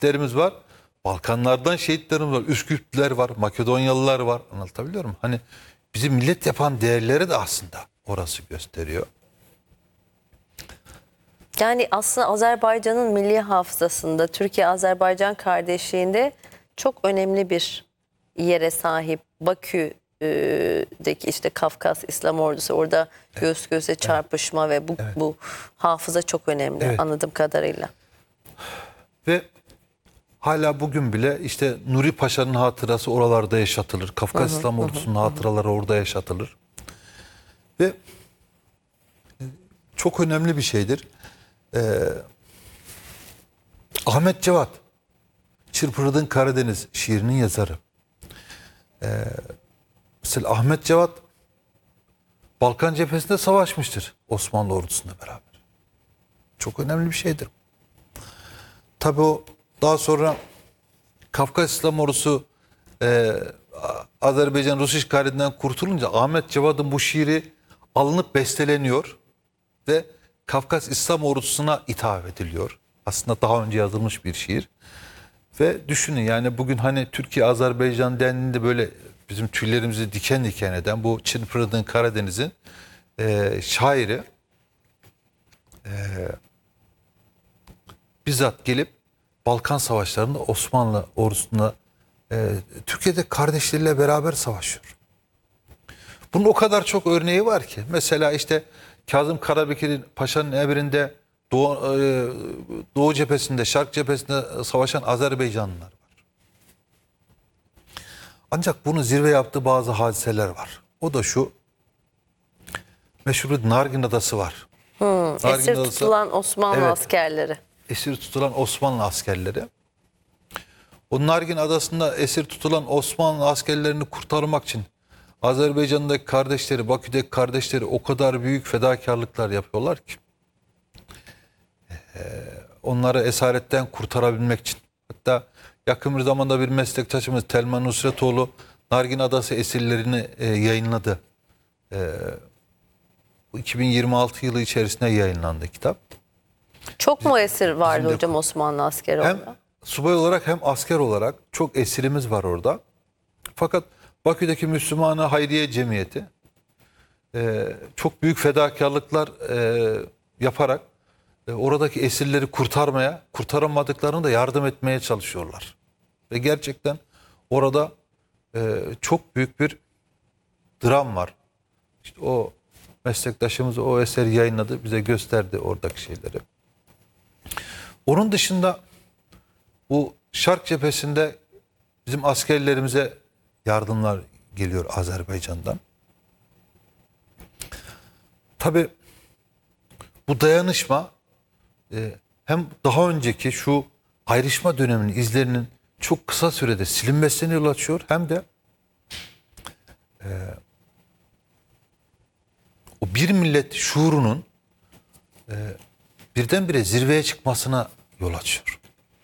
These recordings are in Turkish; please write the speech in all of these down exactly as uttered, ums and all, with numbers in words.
şehitlerimiz var. Balkanlardan şehitlerimiz var. Üsküplüler var. Makedonyalılar var. Anlatabiliyor muyum? Hani bizi millet yapan değerleri de aslında orası gösteriyor. Yani aslında Azerbaycan'ın milli hafızasında, Türkiye-Azerbaycan kardeşliğinde çok önemli bir yere sahip. Bakü'deki işte Kafkas İslam Ordusu, orada göz göze çarpışma ve bu, Evet. bu hafıza çok önemli Evet. anladığım kadarıyla. Ve hala bugün bile işte Nuri Paşa'nın hatırası oralarda yaşatılır. Kafkas İslam Ordusu'nun hatıraları orada yaşatılır. Ve çok önemli bir şeydir. Ee, Ahmet Cevat, Çırpınırdın Karadeniz şiirinin yazarı. Ee, mesela Ahmet Cevat Balkan cephesinde savaşmıştır Osmanlı ordusuyla beraber. Çok önemli bir şeydir. Tabii o daha sonra Kafkas İslam Ordusu e, Azerbaycan Rus işgalinden kurtulunca Ahmet Cevat'ın bu şiiri alınıp besteleniyor ve Kafkas İslam Ordusu'na ithaf ediliyor. Aslında daha önce yazılmış bir şiir. Ve düşünün yani bugün hani Türkiye-Azerbaycan dendiğinde böyle bizim tüylerimizi diken diken eden bu Çırpınırdın Karadeniz'in e, şairi e, bizzat gelip Balkan Savaşları'nda Osmanlı ordusunda e, Türkiye'de kardeşleriyle beraber savaşıyor. Bunun o kadar çok örneği var ki. Mesela işte Kazım Karabekir'in Paşa'nın emrinde Doğu, e, Doğu cephesinde, Şark cephesinde savaşan Azerbaycanlılar var. Ancak bunun zirve yaptığı bazı hadiseler var. O da şu, meşhur Nargin Adası var. Hmm, Nargin esir Adası, tutulan Osmanlı evet, askerleri. esir tutulan Osmanlı askerleri. O Nargin Adası'nda esir tutulan Osmanlı askerlerini kurtarmak için Azerbaycan'daki kardeşleri, Bakü'deki kardeşleri o kadar büyük fedakarlıklar yapıyorlar ki. Ee, onları esaretten kurtarabilmek için. Hatta yakın bir zamanda bir meslektaşımız Telman Nusretoğlu Nargin Adası esirlerini e, yayınladı. E, bu iki bin yirmi altı yılı içerisinde yayınlandı kitap. Çok mu esir vardı de- hocam Osmanlı askeri Hem orada? subay olarak hem asker olarak çok esirimiz var orada. Fakat Bakü'deki Müslüman Hayriye Cemiyeti e, çok büyük fedakarlıklar e, yaparak e, oradaki esirleri kurtarmaya, kurtaramadıklarını da yardım etmeye çalışıyorlar. Ve gerçekten orada e, çok büyük bir dram var. İşte o meslektaşımız o eseri yayınladı, bize gösterdi oradaki şeyleri. Onun dışında bu Şark cephesinde bizim askerlerimize yardımlar geliyor Azerbaycan'dan. Tabii bu dayanışma e, hem daha önceki şu ayrışma döneminin izlerinin çok kısa sürede silinmesine yol açıyor, hem de e, o bir millet şuurunun e, birdenbire zirveye çıkmasına yol açıyor.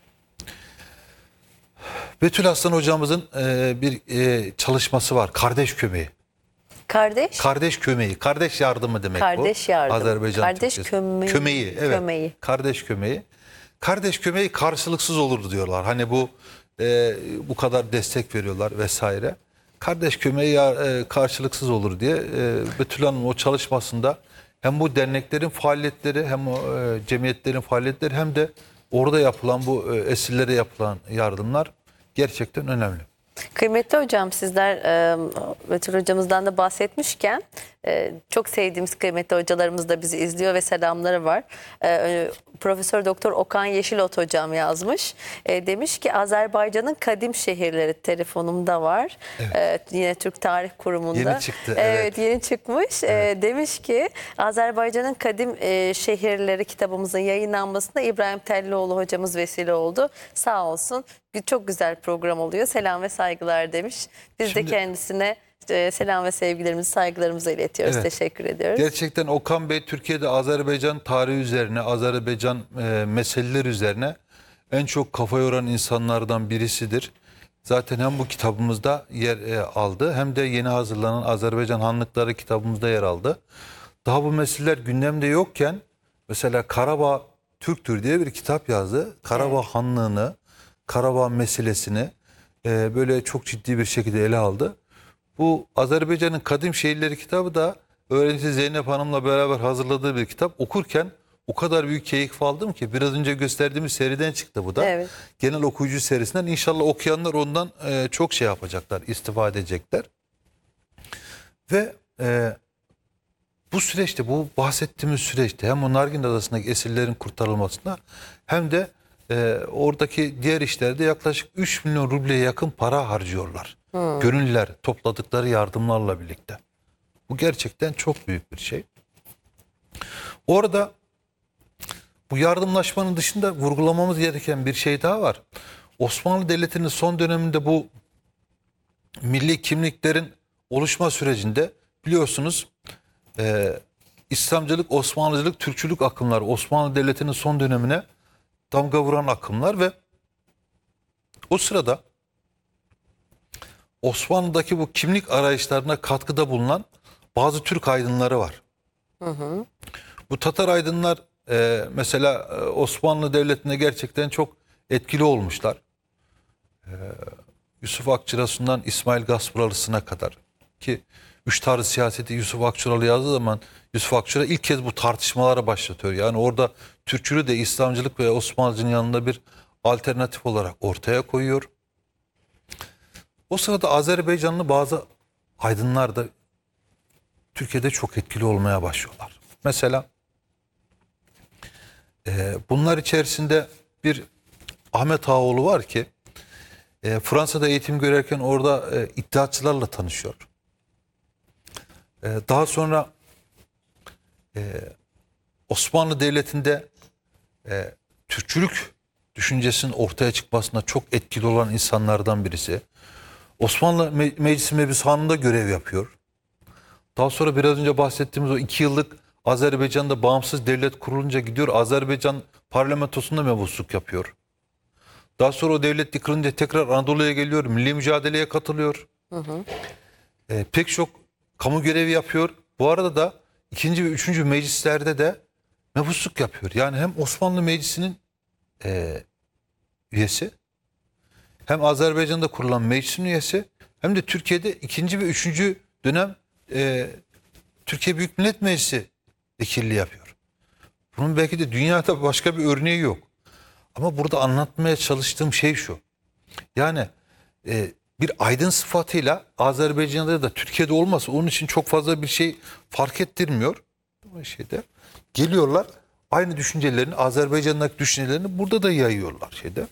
Betül Aslan hocamızın e, bir e, çalışması var. Kardeş Kömeği. Kardeş? Kardeş Kömeği. Kardeş yardımı demek Kardeş bu. yardımı. Azerbaycan Kardeş Türkçesi. kömeği. Kömeği. Evet. Kömeği. Kardeş Kömeği. Kardeş Kömeği karşılıksız olur diyorlar. Hani bu e, bu kadar destek veriyorlar vesaire. Kardeş Kömeği ya, e, karşılıksız olur diye e, Betül Hanım o çalışmasında hem bu derneklerin faaliyetleri hem o e, cemiyetlerin faaliyetleri hem de orada yapılan bu e, esirlere yapılan yardımlar gerçekten önemli. Kıymetli hocam, sizler e, Betül hocamızdan da bahsetmişken e, çok sevdiğimiz kıymetli hocalarımız da bizi izliyor ve selamları var. E, Profesör Doktor Okan Yeşilot hocam yazmış. E, demiş ki Azerbaycan'ın kadim şehirleri telefonumda var. Evet. E, yine Türk Tarih Kurumu'nda. Yeni çıktı, Evet, evet. yeni çıkmış. Evet. E, demiş ki Azerbaycan'ın kadim e, şehirleri kitabımızın yayınlanmasında İbrahim Tellioğlu hocamız vesile oldu. Sağ olsun. Çok güzel program oluyor. Selam ve saygılar demiş. Biz Şimdi- de kendisine e, selam ve sevgilerimizi, saygılarımızı iletiyoruz. Evet. Teşekkür ediyoruz. Gerçekten Okan Bey Türkiye'de Azerbaycan tarihi üzerine, Azerbaycan e, meseleleri üzerine en çok kafa yoran insanlardan birisidir. Zaten hem bu kitabımızda yer e, aldı hem de yeni hazırlanan Azerbaycan Hanlıkları kitabımızda yer aldı. Daha bu meseleler gündemde yokken mesela Karabağ Türktür diye bir kitap yazdı. Karabağ Evet. Hanlığını Karabağ meselesini e, böyle çok ciddi bir şekilde ele aldı. Bu Azerbaycan'ın Kadim Şehirleri kitabı da öğrencisi Zeynep Hanım'la beraber hazırladığı bir kitap. Okurken o kadar büyük keyif aldım ki biraz önce gösterdiğimiz seriden çıktı bu da. Evet. Genel okuyucu serisinden. İnşallah okuyanlar ondan e, çok şey yapacaklar, istifade edecekler. Ve e, bu süreçte, bu bahsettiğimiz süreçte hem o Nargin Adası'ndaki esirlerin kurtarılmasına hem de e, oradaki diğer işlerde yaklaşık üç milyon rubleye yakın para harcıyorlar. Hmm. Gönüllüler topladıkları yardımlarla birlikte. Bu gerçekten çok büyük bir şey. Orada bu yardımlaşmanın dışında vurgulamamız gereken bir şey daha var. Osmanlı Devleti'nin son döneminde bu milli kimliklerin oluşma sürecinde biliyorsunuz e, İslamcılık, Osmanlıcılık, Türkçülük akımları Osmanlı Devleti'nin son dönemine damga vuran akımlar ve o sırada Osmanlı'daki bu kimlik arayışlarına katkıda bulunan bazı Türk aydınları var. Hı hı. Bu Tatar aydınlar e, mesela e, Osmanlı Devleti'nde gerçekten çok etkili olmuşlar. E, Yusuf Akçurası'ndan İsmail Gaspıralısı'na kadar ki üç tarih siyaseti Yusuf Akçuralı yazdığı zaman Yusuf Akçura ilk kez bu tartışmalara başlatıyor. Yani orada Türkçülüğü de İslamcılık ve Osmanlıcının yanında bir alternatif olarak ortaya koyuyor. O sırada Azerbaycanlı bazı aydınlar da Türkiye'de çok etkili olmaya başlıyorlar. Mesela e, bunlar içerisinde bir Ahmet Ağaoğlu var ki e, Fransa'da eğitim görürken orada e, iddiatçılarla tanışıyor. E, daha sonra e, Osmanlı Devleti'nde e, Türkçülük düşüncesinin ortaya çıkmasına çok etkili olan insanlardan birisi. Osmanlı Me Meclisi Mebushanı'nda görev yapıyor. Daha sonra biraz önce bahsettiğimiz o iki yıllık Azerbaycan'da bağımsız devlet kurulunca gidiyor. Azerbaycan parlamentosunda mebusluk yapıyor. Daha sonra o devlet yıkılınca tekrar Anadolu'ya geliyor. Milli mücadeleye katılıyor. Hı hı. E, pek çok kamu görevi yapıyor. Bu arada da ikinci ve üçüncü meclislerde de mebusluk yapıyor. Yani hem Osmanlı Meclisi'nin e, üyesi, hem Azerbaycan'da kurulan meclisin üyesi, hem de Türkiye'de ikinci ve üçüncü dönem e, Türkiye Büyük Millet Meclisi vekilliği yapıyor. Bunun belki de dünyada başka bir örneği yok. Ama burada anlatmaya çalıştığım şey şu. Yani e, bir aydın sıfatıyla Azerbaycan'da da Türkiye'de olmasa onun için çok fazla bir şey fark ettirmiyor. Bu şeyde geliyorlar, aynı düşüncelerini, Azerbaycan'daki düşüncelerini burada da yayıyorlar şeyde.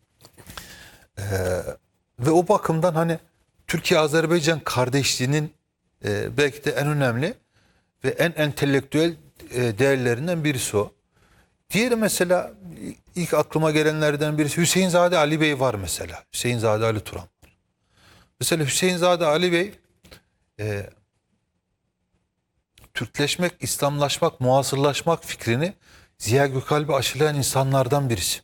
Ee, ve o bakımdan hani Türkiye-Azerbaycan kardeşliğinin e, belki de en önemli ve en entelektüel e, değerlerinden birisi o. Diğeri mesela ilk aklıma gelenlerden birisi Hüseyinzade Ali Bey var mesela. Hüseyinzade Ali Turan. Mesela Hüseyinzade Ali Bey e, Türkleşmek, İslamlaşmak, muasırlaşmak fikrini Ziya Gökalp'e aşılayan insanlardan birisi.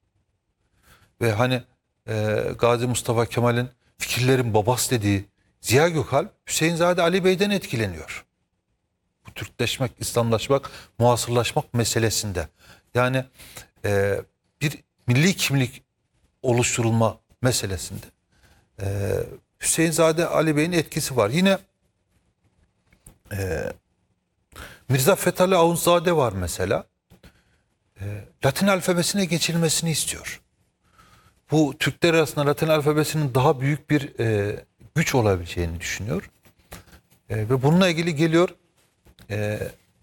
Ve hani e, Gazi Mustafa Kemal'in fikirlerin babası dediği Ziya Gökalp Hüseyinzade Ali Bey'den etkileniyor. Bu Türkleşmek, İslamlaşmak, muasırlaşmak meselesinde. Yani e, bir milli kimlik oluşturulma meselesinde e, Hüseyinzade Ali Bey'in etkisi var. Yine e, Mirza Fethali Ahundzade var mesela. E, Latin alfabesine geçilmesini istiyor. Bu Türkler arasında Latin alfabesinin daha büyük bir e, güç olabileceğini düşünüyor. E, ve bununla ilgili geliyor e,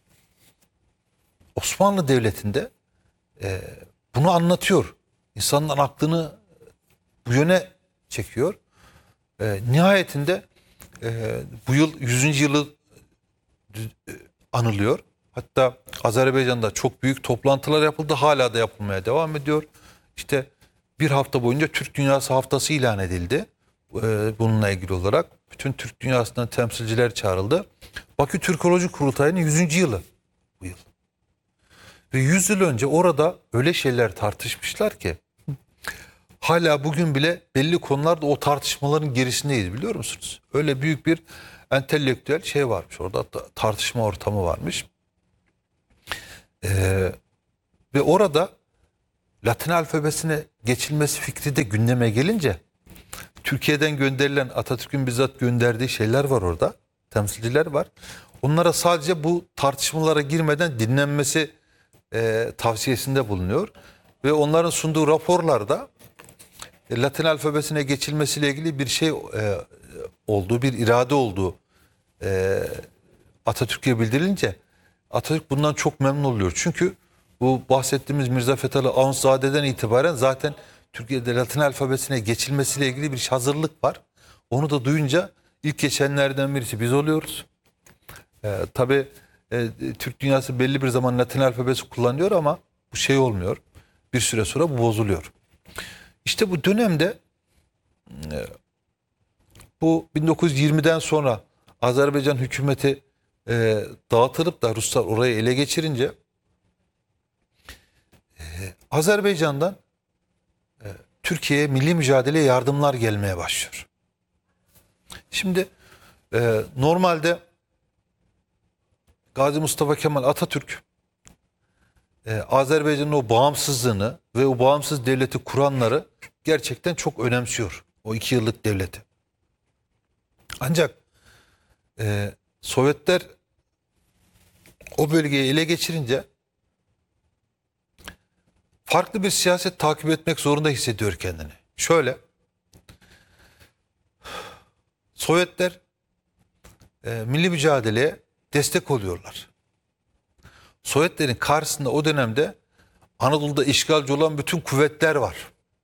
Osmanlı Devleti'nde e, bunu anlatıyor. İnsanların aklını bu yöne çekiyor. E, nihayetinde e, bu yıl yüzüncü yılı e, anılıyor. Hatta Azerbaycan'da çok büyük toplantılar yapıldı. Hala da yapılmaya devam ediyor. İşte bir hafta boyunca Türk Dünyası Haftası ilan edildi. E, bununla ilgili olarak. Bütün Türk dünyasından temsilciler çağrıldı. Bakü Türkoloji Kurultayı'nın yüzüncü yılı bu yıl. Ve yüz yıl önce orada öyle şeyler tartışmışlar ki hala bugün bile belli konularda o tartışmaların gerisindeyiz, biliyor musunuz? Öyle büyük bir entelektüel şey varmış orada, tartışma ortamı varmış. Ee, ve orada Latin alfabesine geçilmesi fikri de gündeme gelince Türkiye'den gönderilen, Atatürk'ün bizzat gönderdiği şeyler var orada. Temsilciler var. Onlara sadece bu tartışmalara girmeden dinlenmesi e, tavsiyesinde bulunuyor. Ve onların sunduğu raporlarda e, Latin alfabesine geçilmesiyle ilgili bir şey e, olduğu, bir irade olduğu e, Atatürk'e bildirilince Atatürk bundan çok memnun oluyor. Çünkü bu bahsettiğimiz Mirza Fethalı Ahunzade'den itibaren zaten Türkiye'de Latin alfabesine geçilmesiyle ilgili bir hazırlık var. Onu da duyunca ilk geçenlerden birisi biz oluyoruz. Ee, tabii e, Türk dünyası belli bir zaman Latin alfabesi kullanıyor ama bu şey olmuyor. Bir süre sonra bu bozuluyor. İşte bu dönemde e, bu bin dokuz yüz yirmiden sonra Azerbaycan hükümeti e, dağıtılıp da Ruslar orayı ele geçirince e, Azerbaycan'dan e, Türkiye'ye milli mücadeleye yardımlar gelmeye başlıyor. Şimdi e, normalde Gazi Mustafa Kemal Atatürk e, Azerbaycan'ın o bağımsızlığını ve o bağımsız devleti kuranları gerçekten çok önemsiyor. O iki yıllık devleti. Ancak e, Sovyetler o bölgeyi ele geçirince farklı bir siyaset takip etmek zorunda hissediyor kendini. Şöyle, Sovyetler e, milli mücadeleye destek oluyorlar. Sovyetlerin karşısında o dönemde Anadolu'da işgalci olan bütün kuvvetler var.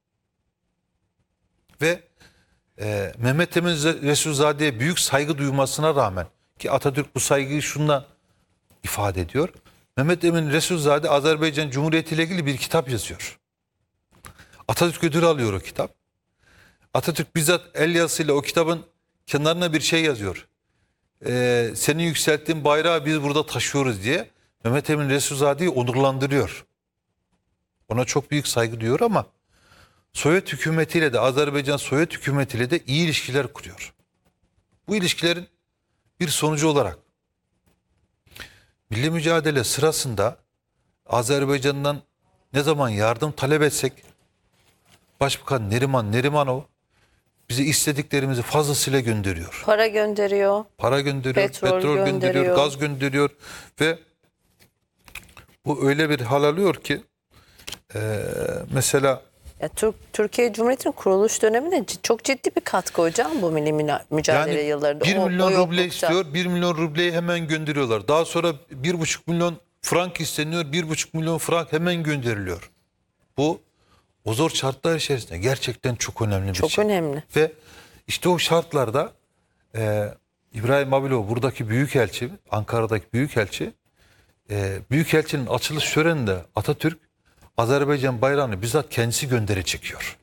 Ve e, Mehmet Emin Resulzade'ye büyük saygı duymasına rağmen, ki Atatürk bu saygıyı şunla ifade ediyor. Mehmet Emin Resulzade Azerbaycan Cumhuriyeti ile ilgili bir kitap yazıyor. Atatürk ödül alıyor o kitap. Atatürk bizzat el yazısıyla o kitabın kenarına bir şey yazıyor. Ee, senin yükselttiğin bayrağı biz burada taşıyoruz diye Mehmet Emin Resulzade'yi onurlandırıyor. Ona çok büyük saygı duyuyor ama Sovyet hükümetiyle de Azerbaycan Sovyet hükümetiyle de iyi ilişkiler kuruyor. Bu ilişkilerin bir sonucu olarak milli mücadele sırasında Azerbaycan'dan ne zaman yardım talep etsek Başbakan Neriman Nerimanov bize istediklerimizi fazlasıyla gönderiyor. Para gönderiyor. Para gönderiyor, Petrol petrol, gönderiyor, gönderiyor. gaz gönderiyor ve bu öyle bir hal alıyor ki e, mesela Ya, Türk, Türkiye Cumhuriyeti'nin kuruluş döneminde c- çok ciddi bir katkı hocam bu milli müna- mücadele yani yıllarında. bir O- o milyon ruble yoklukta. istiyor, bir milyon rubleyi hemen gönderiyorlar. Daha sonra bir buçuk milyon frank isteniyor, bir buçuk milyon frank hemen gönderiliyor. Bu o zor şartlar içerisinde gerçekten çok önemli bir Çok şey. önemli. Ve işte o şartlarda e, İbrahim Abilov buradaki büyükelçi, Ankara'daki büyükelçi, e, büyükelçinin açılış töreninde Atatürk Azerbaycan bayrağını bizzat kendisi gönderi çekiyor.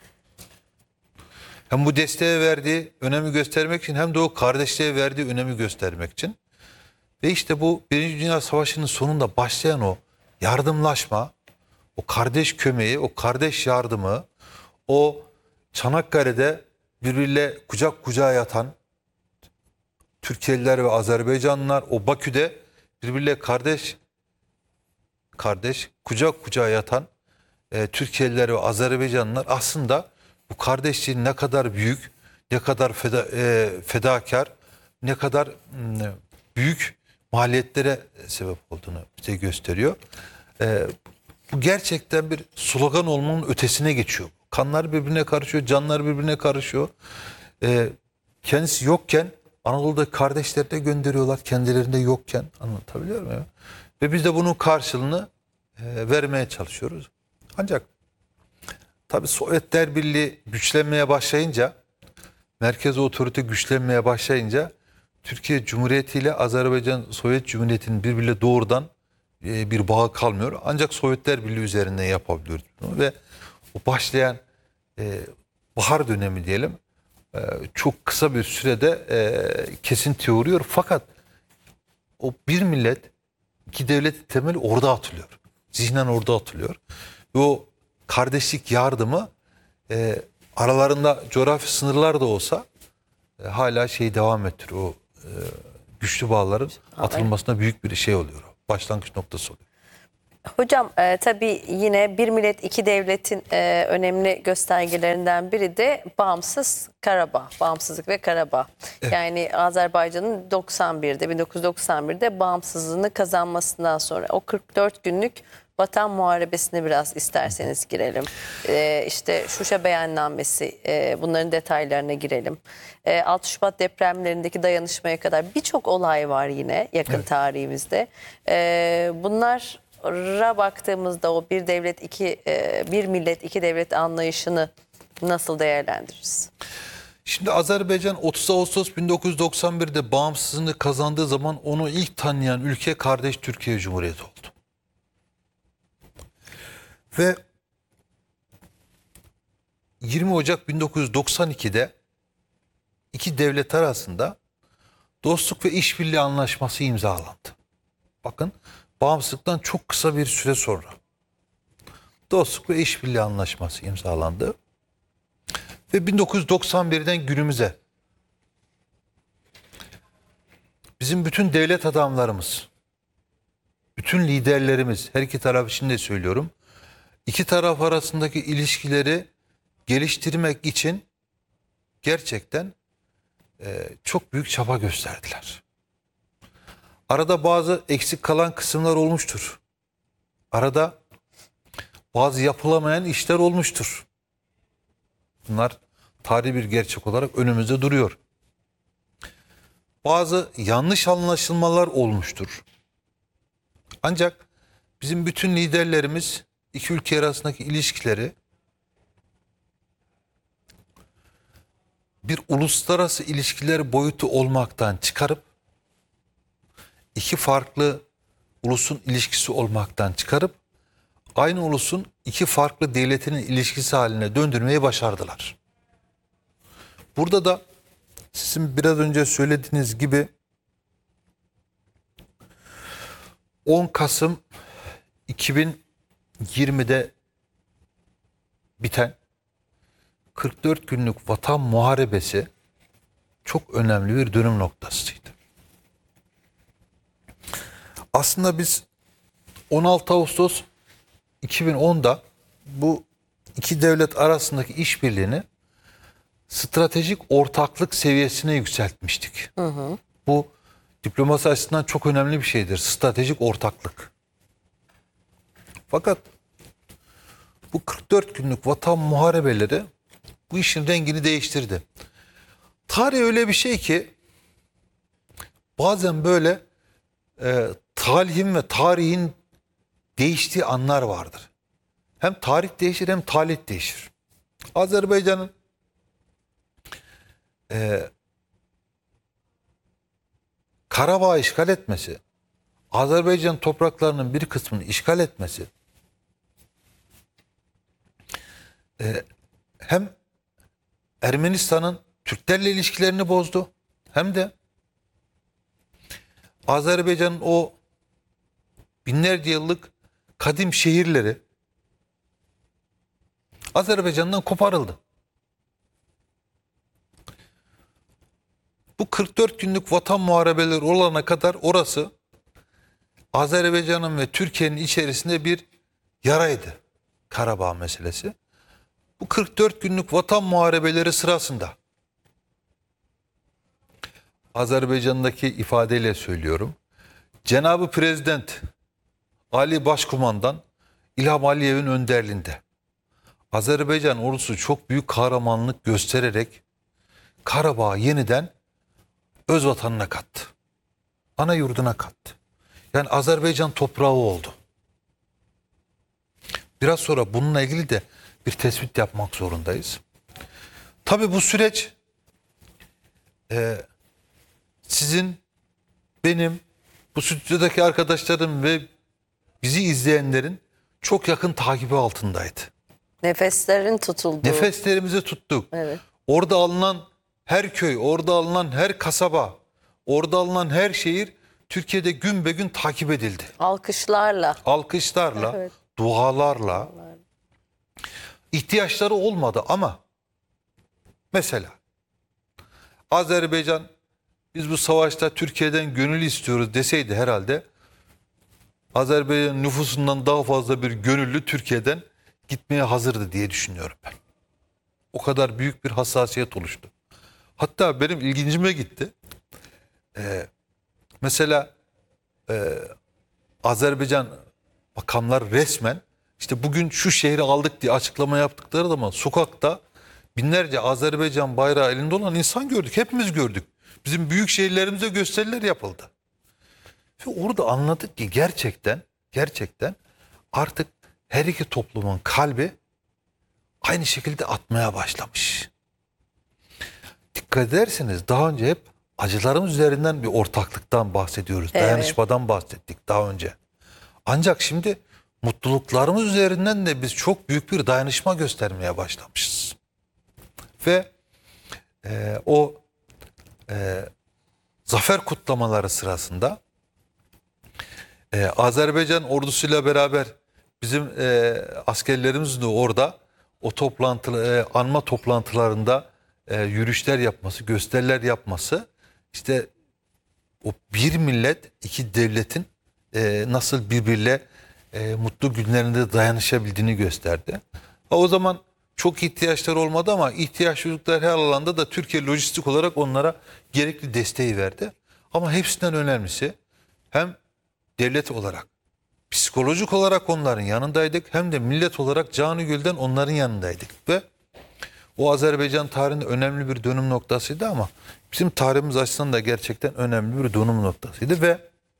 Hem bu desteğe verdiği önemi göstermek için hem de o kardeşliğe verdiği önemi göstermek için. Ve işte bu Birinci Dünya Savaşı'nın sonunda başlayan o yardımlaşma, o kardeş kömeği, o kardeş yardımı, o Çanakkale'de birbiriyle kucak kucağa yatan Türkiye'liler ve Azerbaycanlılar, o Bakü'de birbiriyle kardeş kardeş kucak kucağa yatan e, Türkiye'liler ve Azerbaycanlılar aslında bu kardeşliğin ne kadar büyük, ne kadar feda, e, fedakar, ne kadar m, büyük maliyetlere sebep olduğunu bize gösteriyor. E, bu gerçekten bir slogan olmanın ötesine geçiyor. Kanlar birbirine karışıyor, canlar birbirine karışıyor. E, kendisi yokken Anadolu'da kardeşler de gönderiyorlar, kendilerinde yokken. Anlatabiliyor muyum? Ve biz de bunun karşılığını e, vermeye çalışıyoruz. Ancak tabii Sovyetler Birliği güçlenmeye başlayınca, merkez otorite güçlenmeye başlayınca Türkiye Cumhuriyeti ile Azerbaycan Sovyet Cumhuriyeti'nin birbiriyle doğrudan e, bir bağı kalmıyor. Ancak Sovyetler Birliği üzerinden yapabiliyoruz bunu. Ve o başlayan e, bahar dönemi diyelim e, çok kısa bir sürede e, kesintiye uğruyor. Fakat o bir millet, iki devlet temeli orada atılıyor. Zihnen orada atılıyor. Ve o kardeşlik yardımı e, aralarında coğrafi sınırlar da olsa e, hala şey devam ettiriyor. O e, güçlü bağların atılmasına büyük bir şey oluyor. Başlangıç noktası oluyor. Hocam e, tabii yine bir millet iki devletin e, önemli göstergelerinden biri de bağımsız Karabağ, bağımsızlık ve Karabağ. Yani Azerbaycan'ın doksan birde bin dokuz yüz doksan birde bağımsızlığını kazanmasından sonra o kırk dört günlük Vatan Muharebesi'ne biraz isterseniz girelim. E, işte Şuşa Beyannamesi, e, bunların detaylarına girelim. E, altı Şubat depremlerindeki dayanışmaya kadar birçok olay var yine yakın Evet. tarihimizde. E, bunlar ra baktığımızda o bir devlet iki e, bir millet iki devlet anlayışını nasıl değerlendiririz? Şimdi Azerbaycan otuz Ağustos bin dokuz yüz doksan birde bağımsızlığını kazandığı zaman onu ilk tanıyan ülke kardeş Türkiye Cumhuriyeti oldu. Ve yirmi Ocak bin dokuz yüz doksan ikide iki devlet arasında dostluk ve işbirliği anlaşması imzalandı. Bakın, bağımsızlıktan çok kısa bir süre sonra dostluk ve işbirliği anlaşması imzalandı. Ve bin dokuz yüz doksan birden günümüze bizim bütün devlet adamlarımız, bütün liderlerimiz, her iki taraf için de söylüyorum, iki taraf arasındaki ilişkileri geliştirmek için gerçekten e, çok büyük çaba gösterdiler. Arada bazı eksik kalan kısımlar olmuştur. Arada bazı yapılamayan işler olmuştur. Bunlar tarihi bir gerçek olarak önümüzde duruyor. Bazı yanlış anlaşılmalar olmuştur. Ancak bizim bütün liderlerimiz iki ülke arasındaki ilişkileri bir uluslararası ilişkiler boyutu olmaktan çıkarıp iki farklı ulusun ilişkisi olmaktan çıkarıp aynı ulusun iki farklı devletinin ilişkisi haline döndürmeyi başardılar. Burada da sizin biraz önce söylediğiniz gibi on Kasım iki bin yirmide biten kırk dört günlük Vatan Muharebesi çok önemli bir dönüm noktasıydı. Aslında biz on altı Ağustos iki bin onda bu iki devlet arasındaki işbirliğini stratejik ortaklık seviyesine yükseltmiştik. Hı hı. Bu diplomasi açısından çok önemli bir şeydir. Stratejik ortaklık. Fakat bu kırk dört günlük Vatan Muharebeleri bu işin rengini değiştirdi. Tarih öyle bir şey ki bazen böyle e, talihin ve tarihin değiştiği anlar vardır. Hem tarih değişir hem talih değişir. Azerbaycan'ın e, Karabağ'ı işgal etmesi, Azerbaycan topraklarının bir kısmını işgal etmesi e, hem Ermenistan'ın Türklerle ilişkilerini bozdu, hem de Azerbaycan'ın o binlerce yıllık kadim şehirleri Azerbaycan'dan koparıldı. Bu kırk dört günlük Vatan Muharebeleri olana kadar orası Azerbaycan'ın ve Türkiye'nin içerisinde bir yaraydı, Karabağ meselesi. Bu kırk dört günlük Vatan Muharebeleri sırasında Azerbaycan'daki ifadeyle söylüyorum, Cenab-ı Prezident Ali Başkumandan İlham Aliyev'in önderliğinde Azerbaycan ordusu çok büyük kahramanlık göstererek Karabağ'ı yeniden öz vatanına kattı. Ana yurduna kattı. Yani Azerbaycan toprağı oldu. Biraz sonra bununla ilgili de bir tespit yapmak zorundayız. Tabii bu süreç e, sizin, benim, bu stüdyodaki arkadaşlarım ve bizi izleyenlerin çok yakın takibi altındaydı. Nefeslerin tutulduğu. Nefeslerimizi tuttuk. Evet. Orada alınan her köy, orada alınan her kasaba, orada alınan her şehir Türkiye'de gün be gün takip edildi. Alkışlarla. Alkışlarla, Evet. dualarla. İhtiyaçları olmadı ama mesela Azerbaycan biz bu savaşta Türkiye'den gönül istiyoruz deseydi herhalde Azerbaycan nüfusundan daha fazla bir gönüllü Türkiye'den gitmeye hazırdı diye düşünüyorum ben. O kadar büyük bir hassasiyet oluştu. Hatta benim ilgincime gitti. Ee, mesela e, Azerbaycan makamlar resmen işte bugün şu şehri aldık diye açıklama yaptıkları zaman sokakta binlerce Azerbaycan bayrağı elinde olan insan gördük. Hepimiz gördük. Bizim büyük şehirlerimize gösteriler yapıldı. Ve orada anladık ki gerçekten gerçekten artık her iki toplumun kalbi aynı şekilde atmaya başlamış. Dikkat ederseniz daha önce hep acılarımız üzerinden bir ortaklıktan bahsediyoruz. Evet. Dayanışmadan bahsettik daha önce. Ancak şimdi mutluluklarımız üzerinden de biz çok büyük bir dayanışma göstermeye başlamışız. Ve e, o e, zafer kutlamaları sırasında e, Azerbaycan ordusuyla beraber bizim e, askerlerimiz de orada o toplantı, e, anma toplantılarında e, yürüyüşler yapması, gösteriler yapması işte o bir millet iki devletin e, nasıl birbiriyle e, mutlu günlerinde dayanışabildiğini gösterdi. Ha, o zaman çok ihtiyaçları olmadı ama ihtiyaç duydukları her alanda da Türkiye lojistik olarak onlara gerekli desteği verdi. Ama hepsinden önemlisi hem devlet olarak, psikolojik olarak onların yanındaydık hem de millet olarak canı gölden onların yanındaydık. Ve o Azerbaycan tarihinde önemli bir dönüm noktasıydı ama bizim tarihimiz açısından da gerçekten önemli bir dönüm noktasıydı ve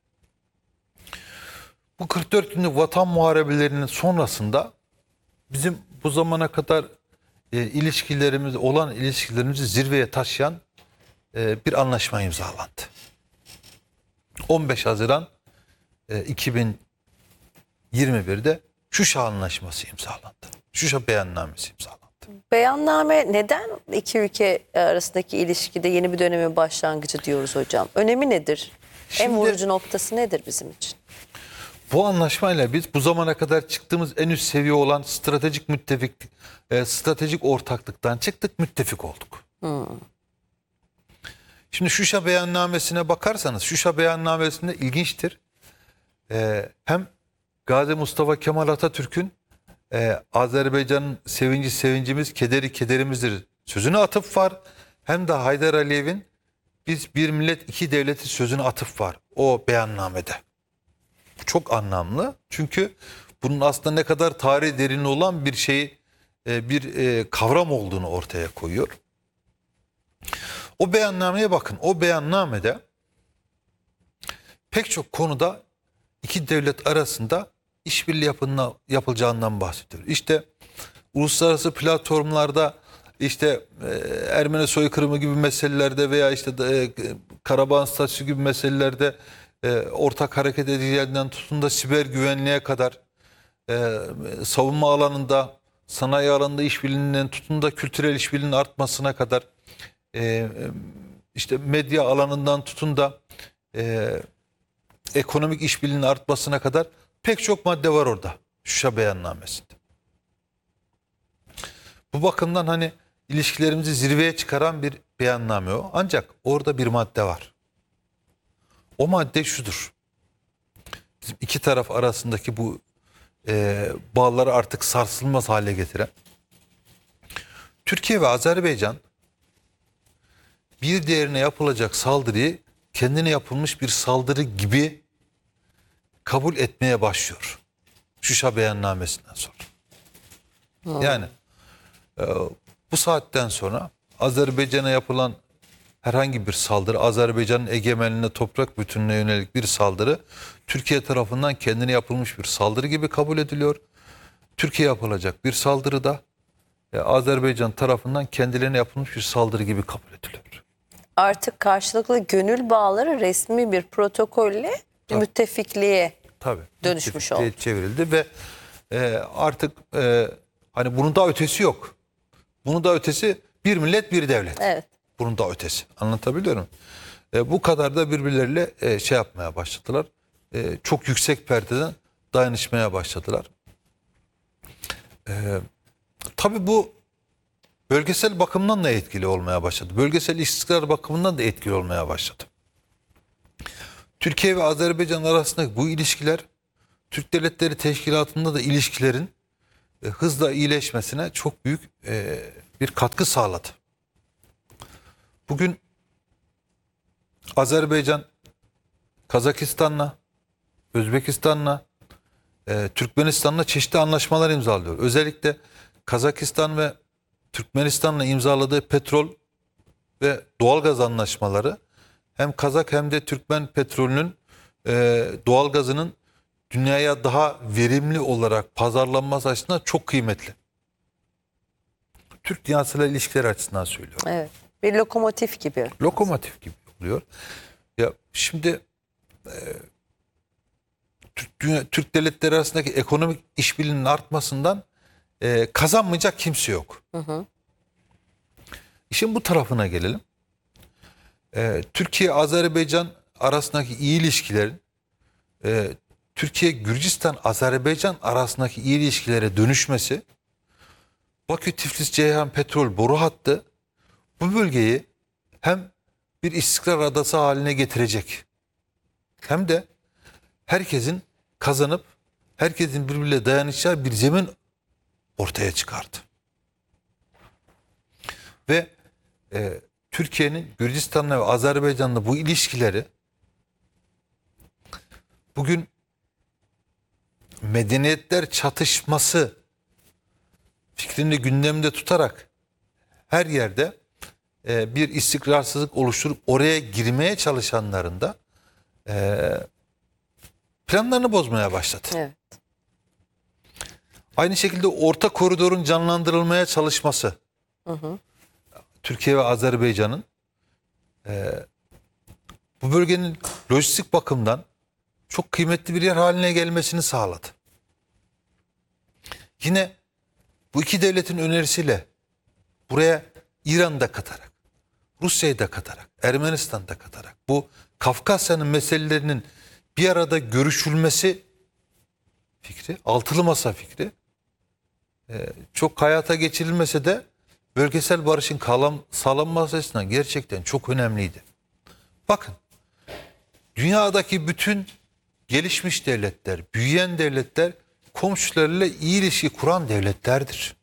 bu kırk dört günlük vatan muharebelerinin sonrasında bizim bu zamana kadar e, ilişkilerimiz olan ilişkilerimizi zirveye taşıyan e, bir anlaşma imzalandı. on beş Haziran e, iki bin yirmi bir'de Şuşa Anlaşması imzalandı. Şuşa Beyannamesi imzalandı. Beyanname neden iki ülke arasındaki ilişkide yeni bir dönemin başlangıcı diyoruz hocam? Önemi nedir? En Şimdi- vurucu noktası nedir bizim için? Bu anlaşmayla biz bu zamana kadar çıktığımız en üst seviye olan stratejik müttefik, e, stratejik ortaklıktan çıktık, müttefik olduk. Şimdi Şuşa Beyannamesi'ne bakarsanız, Şuşa Beyannamesi'nde ilginçtir. E, hem Gazi Mustafa Kemal Atatürk'ün e, Azerbaycan'ın sevinci sevincimiz, kederi kederimizdir sözüne atıf var. Hem de Haydar Aliyev'in biz bir millet iki devleti sözüne atıf var o beyannamede. Çok anlamlı. Çünkü bunun aslında ne kadar tarihi derini olan bir şey, e, bir e, kavram olduğunu ortaya koyuyor. O beyannameye bakın. O beyannamede pek çok konuda iki devlet arasında işbirliği yapına- yapılacağından bahsediyor. İşte uluslararası platformlarda işte e, Ermeni soykırımı gibi meselelerde veya işte e, Karabağ statüsü gibi meselelerde e, ortak hareket edileceğinden tutun da siber güvenliğe kadar e, savunma alanında, sanayi alanında işbirliğinden tutun da kültürel işbirliğinin artmasına kadar e, işte medya alanından tutun da e, ekonomik işbirliğinin artmasına kadar pek çok madde var orada Şuşa Beyannamesi'nde. Bu bakımdan hani ilişkilerimizi zirveye çıkaran bir beyanname o. Ancak orada bir madde var. O madde şudur. Bizim iki taraf arasındaki bu e, bağları artık sarsılmaz hale getiren Türkiye ve Azerbaycan bir diğerine yapılacak saldırıyı kendine yapılmış bir saldırı gibi kabul etmeye başlıyor. Şuşa Beyannamesi'nden sonra. Yani e, bu saatten sonra Azerbaycan'a yapılan herhangi bir saldırı, Azerbaycan'ın egemenliğine, toprak bütünlüğüne yönelik bir saldırı Türkiye tarafından kendine yapılmış bir saldırı gibi kabul ediliyor. Türkiye yapılacak bir saldırı da e, Azerbaycan tarafından kendilerine yapılmış bir saldırı gibi kabul ediliyor. Artık karşılıklı gönül bağları resmi bir protokolle Tabii. müttefikliğe Tabii. dönüşmüş müttefikliğe oldu. çevrildi ve e, artık e, hani bunun daha ötesi yok. Bunun daha ötesi bir millet bir devlet. Evet. Bunun daha ötesi. Anlatabiliyor muyum? E, bu kadar da birbirleriyle e, şey yapmaya başladılar. E, çok yüksek perdeden dayanışmaya başladılar. E, tabii bu bölgesel bakımdan da etkili olmaya başladı. Bölgesel istikrar bakımından da etkili olmaya başladı. Türkiye ve Azerbaycan arasındaki bu ilişkiler Türk Devletleri Teşkilatı'nda da ilişkilerin e, hızla iyileşmesine çok büyük e, bir katkı sağladı. Bugün Azerbaycan, Kazakistan'la, Özbekistan'la, e, Türkmenistan'la çeşitli anlaşmalar imzalıyor. Özellikle Kazakistan ve Türkmenistan'la imzaladığı petrol ve doğalgaz anlaşmaları hem Kazak hem de Türkmen petrolünün e, doğalgazının dünyaya daha verimli olarak pazarlanması açısından çok kıymetli. Türk dünyasıyla ilişkiler açısından söylüyorum. Evet. Bir lokomotif gibi. Lokomotif gibi oluyor. Ya şimdi e, Türk, dünya, Türk devletleri arasındaki ekonomik işbirliğinin artmasından e, kazanmayacak kimse yok. Hı hı. İşin bu tarafına gelelim. E, Türkiye-Azerbaycan arasındaki iyi ilişkilerin e, Türkiye-Gürcistan-Azerbaycan arasındaki iyi ilişkilere dönüşmesi, Bakü-Tiflis-Ceyhan petrol boru hattı bu bölgeyi hem bir istikrar adası haline getirecek hem de herkesin kazanıp herkesin birbirine dayanışacağı bir zemin ortaya çıkardı. Ve e, Türkiye'nin Gürcistan'la ve Azerbaycan'la bu ilişkileri bugün medeniyetler çatışması fikrini gündemde tutarak her yerde e, bir istikrarsızlık oluşturup oraya girmeye çalışanların da e, planlarını bozmaya başladı. Evet. Aynı şekilde orta koridorun canlandırılmaya çalışması. Hı hı. Türkiye ve Azerbaycan'ın e, bu bölgenin lojistik bakımdan çok kıymetli bir yer haline gelmesini sağladı. Yine bu iki devletin önerisiyle buraya İran'ı da katarak, Rusya'yı da katarak, Ermenistan'ı da katarak bu Kafkasya'nın meselelerinin bir arada görüşülmesi fikri, altılı masa fikri e, çok hayata geçirilmese de bölgesel barışın kalam, sağlanması açısından gerçekten çok önemliydi. Bakın, dünyadaki bütün gelişmiş devletler, büyüyen devletler komşularıyla iyi ilişki kuran devletlerdir.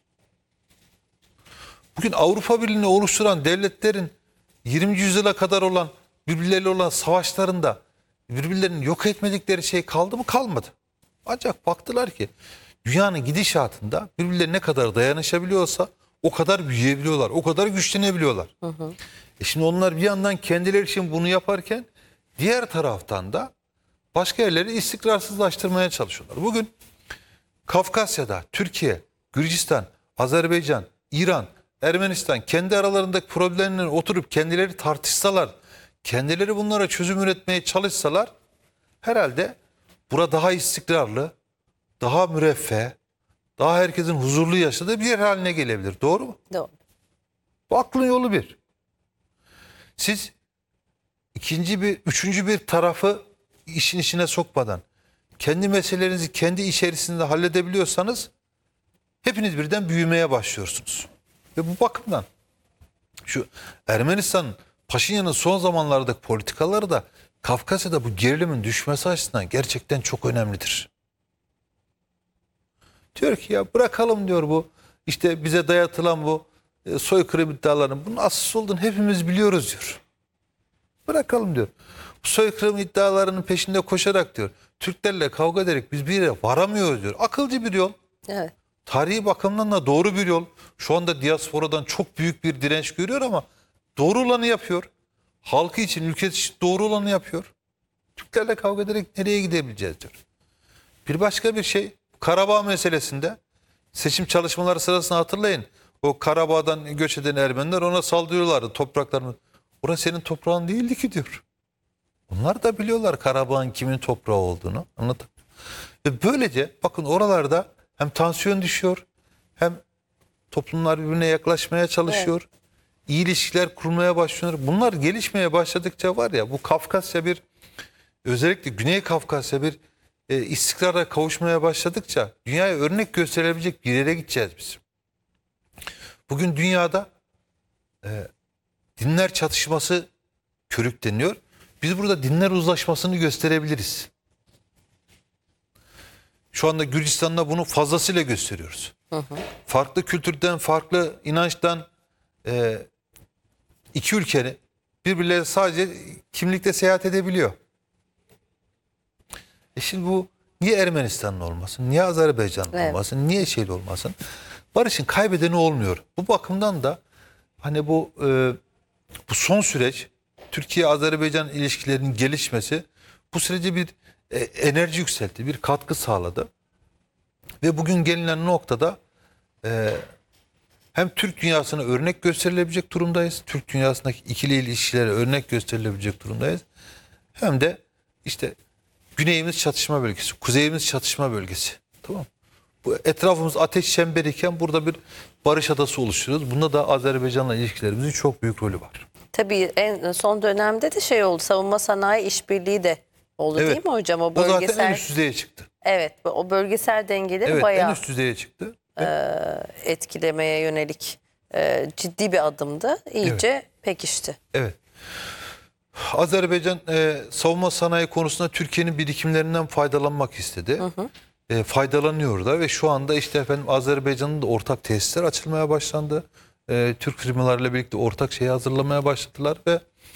Bugün Avrupa Birliği'ni oluşturan devletlerin yirminci yüzyıla kadar olan birbirleriyle olan savaşlarında birbirlerini yok etmedikleri şey kaldı mı? Kalmadı. Ancak baktılar ki dünyanın gidişatında birbirleri ne kadar dayanışabiliyorsa o kadar büyüyebiliyorlar, o kadar güçlenebiliyorlar. Hı hı. E şimdi onlar bir yandan kendileri için bunu yaparken diğer taraftan da başka yerleri istikrarsızlaştırmaya çalışıyorlar. Bugün Kafkasya'da Türkiye, Gürcistan, Azerbaycan, İran, Ermenistan kendi aralarındaki problemleri oturup kendileri tartışsalar, kendileri bunlara çözüm üretmeye çalışsalar herhalde burada daha istikrarlı, daha müreffeh, daha herkesin huzurlu yaşadığı bir yer haline gelebilir. Doğru mu? Doğru. Bu aklın yolu bir. Siz ikinci bir, üçüncü bir tarafı işin içine sokmadan kendi meselelerinizi kendi içerisinde halledebiliyorsanız hepiniz birden büyümeye başlıyorsunuz. Ve bu bakımdan şu Ermenistan, Paşinyan'ın son zamanlardaki politikaları da Kafkasya'da bu gerilimin düşmesi açısından gerçekten çok önemlidir. Diyor ki ya bırakalım diyor bu işte bize dayatılan bu e, soykırım iddialarının bunun asıl olduğunu hepimiz biliyoruz diyor. Bırakalım diyor. Bu soykırım iddialarının peşinde koşarak diyor Türklerle kavga ederek biz bir yere varamıyoruz diyor. Akılcı bir yol. Evet. Tarihi bakımdan da doğru bir yol. Şu anda diasporadan çok büyük bir direnç görüyor ama doğru olanı yapıyor. Halkı için, ülkesi için doğru olanı yapıyor. Türklerle kavga ederek nereye gidebileceğiz diyor. Bir başka bir şey Karabağ meselesinde seçim çalışmaları sırasında hatırlayın. O Karabağ'dan göç eden Ermeniler ona saldırıyorlardı topraklarını. Orası senin toprağın değildi ki diyor. Onlar da biliyorlar Karabağ'ın kimin toprağı olduğunu. Anladın? Ve böylece bakın oralarda hem tansiyon düşüyor hem toplumlar birbirine yaklaşmaya çalışıyor. Evet. İyi ilişkiler kurmaya başlıyor. Bunlar gelişmeye başladıkça var ya bu Kafkasya bir özellikle Güney Kafkasya bir e, istikrara kavuşmaya başladıkça dünyaya örnek gösterebilecek bir yere gideceğiz biz. Bugün dünyada e, dinler çatışması körükleniyor. Biz burada dinler uzlaşmasını gösterebiliriz. Şu anda Gürcistan'da bunu fazlasıyla gösteriyoruz. Hı hı. Farklı kültürden, farklı inançtan e, iki ülkenin birbirleri sadece kimlikte seyahat edebiliyor. E şimdi bu niye Ermenistan'ın olmasın, niye Azerbaycan'ın Evet. olmasın, niye şeyde olmasın? Barış'ın kaybedeni olmuyor. Bu bakımdan da hani bu e, bu son süreç Türkiye-Azerbaycan ilişkilerinin gelişmesi bu sürece bir e, enerji yükseltti, bir katkı sağladı. Ve bugün gelinen noktada e, hem Türk dünyasına örnek gösterilebilecek durumdayız. Türk dünyasındaki ikili ilişkilere örnek gösterilebilecek durumdayız. Hem de işte güneyimiz çatışma bölgesi, kuzeyimiz çatışma bölgesi. Tamam. Bu etrafımız ateş çemberiyken burada bir barış adası oluşturuyoruz. Bunda da Azerbaycan'la ilişkilerimizin çok büyük rolü var. Tabii en son dönemde de şey oldu. Savunma sanayi işbirliği de oldu Evet. değil mi hocam? O O zaten bölgesel en üst düzeye çıktı. Evet, o bölgesel dengeleri Evet, en bayağı üst düzeye çıktı. etkilemeye yönelik e, ciddi bir adımdı. İyice pekişti. Evet. Azerbaycan e, savunma sanayi konusunda Türkiye'nin birikimlerinden faydalanmak istedi. Hı hı. E, faydalanıyor da ve şu anda işte efendim Azerbaycan'ın da ortak tesisler açılmaya başlandı. E, Türk firmalarıyla birlikte ortak şeyi hazırlamaya başladılar ve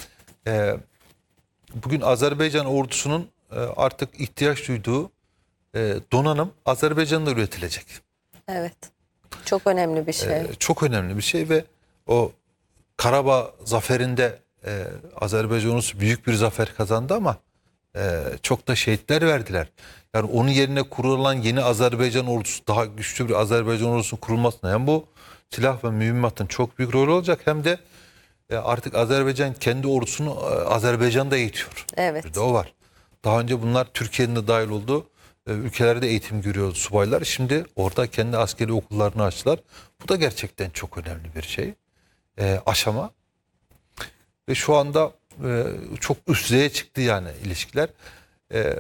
e, bugün Azerbaycan ordusunun e, artık ihtiyaç duyduğu e, donanım Azerbaycan'da üretilecek. Evet. Çok önemli bir şey. E, çok önemli bir şey ve o Karabağ zaferinde e, Azerbaycan ordusu büyük bir zafer kazandı ama e, çok da şehitler verdiler. Yani onun yerine kurulan yeni Azerbaycan ordusu, daha güçlü bir Azerbaycan ordusunun kurulmasına hem bu silah ve mühimmatın çok büyük rol olacak hem de e, artık Azerbaycan kendi ordusunu e, Azerbaycan'da eğitiyor. Evet. Bir de o var. Daha önce bunlar Türkiye'nin de dahil olduğu e, ülkelerde eğitim görüyordu subaylar. Şimdi orada kendi askeri okullarını açtılar. Bu da gerçekten çok önemli bir şey. E, aşama. Ve şu anda e, çok üst düzeye çıktı yani ilişkiler. E,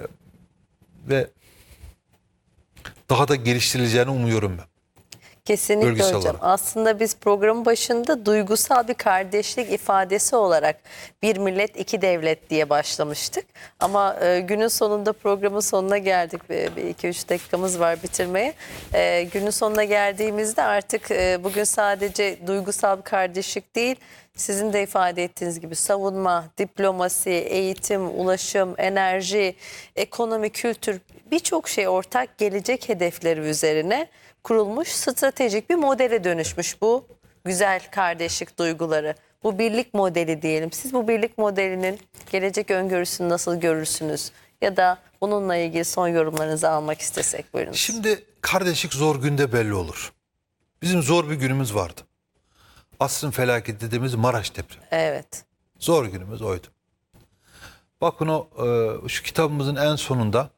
ve daha da geliştirileceğini umuyorum ben. Kesinlikle Bölgesel hocam. olarak. Aslında biz programın başında duygusal bir kardeşlik ifadesi olarak bir millet iki devlet diye başlamıştık. Ama e, günün sonunda programın sonuna geldik. Bir, bir iki üç dakikamız var bitirmeye. E, günün sonuna geldiğimizde artık e, bugün sadece duygusal bir kardeşlik değil, sizin de ifade ettiğiniz gibi savunma, diplomasi, eğitim, ulaşım, enerji, ekonomi, kültür birçok şey ortak gelecek hedefleri üzerine kurulmuş stratejik bir modele dönüşmüş bu güzel kardeşlik duyguları. Bu birlik modeli diyelim. Siz bu birlik modelinin gelecek öngörüsünü nasıl görürsünüz? Ya da bununla ilgili son yorumlarınızı almak istesek buyurunuz. Şimdi kardeşlik zor günde belli olur. Bizim zor bir günümüz vardı. Asrın felaketi dediğimiz Maraş depremi. Evet. Zor günümüz oydu. Bakın o e, şu kitabımızın en sonunda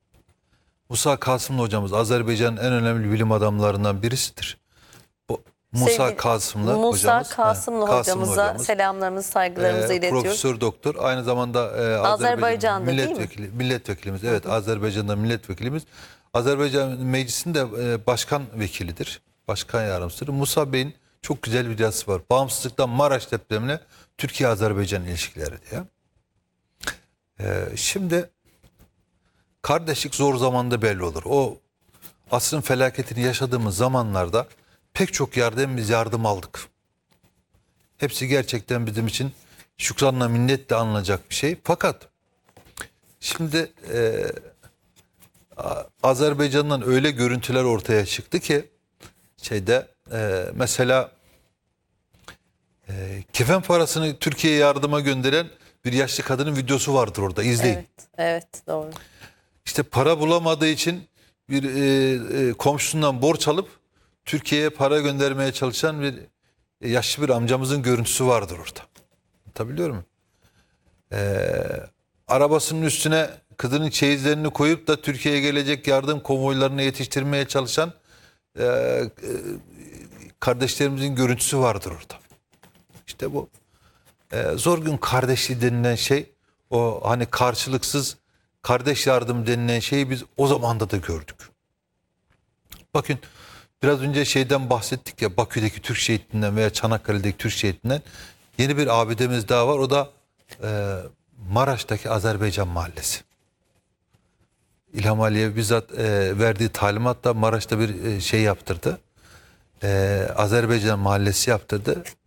Musa Kasımlı hocamız Azerbaycan'ın en önemli bilim adamlarından birisidir. Bu Musa Sevgili Kasımlı Musa hocamız. Kasımlı he, Kasımlı hocamıza hocamız. selamlarımızı, saygılarımızı Ee, iletiyoruz. Profesör doktor aynı zamanda e, Azerbaycan Azerbaycan'da değil mi? milletvekili milletvekilimiz. Evet, Azerbaycan'da milletvekilimiz. Azerbaycan Meclisi'nde e, başkan vekilidir. Başkan yardımcısıdır. Musa Bey'in çok güzel bir yazısı var. Bağımsızlıktan Maraş depremine Türkiye-Azerbaycan ilişkileri diye. Ee, şimdi kardeşlik zor zamanda belli olur. O asrın felaketini yaşadığımız zamanlarda pek çok yerden biz yardım aldık. Hepsi gerçekten bizim için şükranla minnetle anılacak bir şey. Fakat şimdi e, Azerbaycan'dan öyle görüntüler ortaya çıktı ki şeyde e, mesela e, kefen parasını Türkiye'ye yardıma gönderen bir yaşlı kadının videosu vardır orada, izleyin. Evet, evet doğru. İşte para bulamadığı için bir e, e, komşusundan borç alıp Türkiye'ye para göndermeye çalışan bir e, yaşlı bir amcamızın görüntüsü vardır orada. Anlatabiliyor muyum? Ee, arabasının üstüne kızının çeyizlerini koyup da Türkiye'ye gelecek yardım konvoylarını yetiştirmeye çalışan e, e, kardeşlerimizin görüntüsü vardır orada. İşte bu e, zor gün kardeşliği denilen şey, o hani karşılıksız kardeş yardım denilen şeyi biz o zamanda da gördük. Bakın biraz önce şeyden bahsettik ya, Bakü'deki Türk şehitinden veya Çanakkale'deki Türk şehitinden, yeni bir abidemiz daha var. O da e, Maraş'taki Azerbaycan Mahallesi. İlham Aliyev bizzat e, verdiği talimatla Maraş'ta bir e, şey yaptırdı. E, Azerbaycan mahallesi yaptırdı.